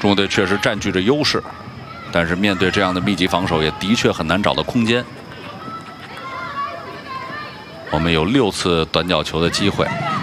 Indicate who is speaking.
Speaker 1: 中国队确实占据着优势，但是面对这样的密集防守，也的确很难找到空间。我们有6次短角球的机会。